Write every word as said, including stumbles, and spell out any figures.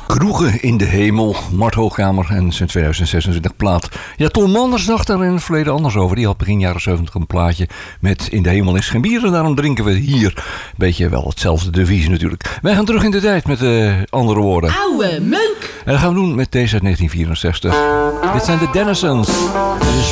Kroegen in de hemel, Mart Hoogkamer en zijn tweeduizend zesentwintig plaat. Ja, Ton Manders dacht er in het verleden anders over. Die had begin jaren zeventig een plaatje met In de hemel is geen bier en daarom drinken we hier. Beetje wel hetzelfde devies natuurlijk. Wij gaan terug in de tijd met uh, andere woorden. Oude meuk! En dat gaan we doen met deze uit negentien vierenzestig. Dit zijn de Dennisons.